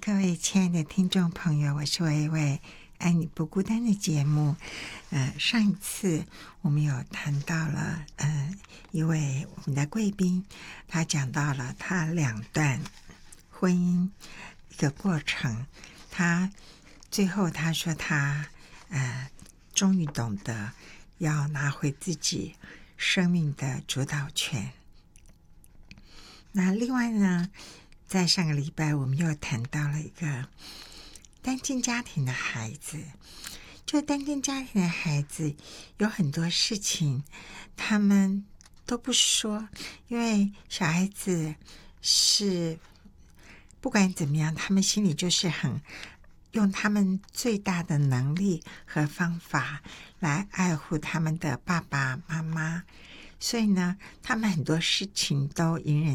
各位亲爱的听众朋友，我是薇薇，爱你不孤单的节目。上一次我们有谈到了一位我们的贵宾，他讲到了他2段婚姻一个过程，他最后他说他终于懂得要拿回自己生命的主导权。那另外呢，在上个礼拜我们又谈到了一个单亲家庭的孩子，就单亲家庭的孩子有很多事情他们都不说，因为小孩子是不管怎么样，他们心里就是很用他们最大的能力和方法来爱护他们的爸爸妈妈，所以呢，他们很多事情都隐忍